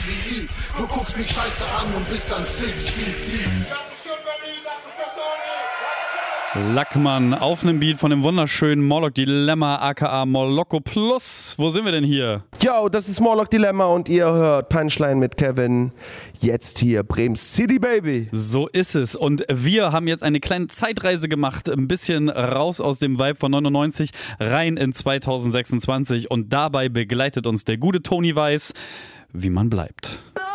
Easy. Du guckst mich scheiße an und bist dann 6 feet deep. Lackmann auf einem Beat von dem wunderschönen Morlock Dilemma aka Moloko Plus. Wo sind wir denn hier? Yo, das ist Morlock Dilemma und ihr hört Punchline mit Kevin. Jetzt hier Bremen City, Baby. So ist es. Und wir haben jetzt eine kleine Zeitreise gemacht. Ein bisschen raus aus dem Vibe von 99, rein in 2026. Und dabei begleitet uns der gute Tony Weiß, wie man bleibt.